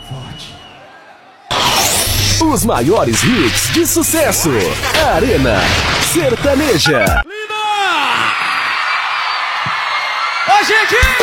Os maiores hits de sucesso. Arena Sertaneja. Linda! A gente...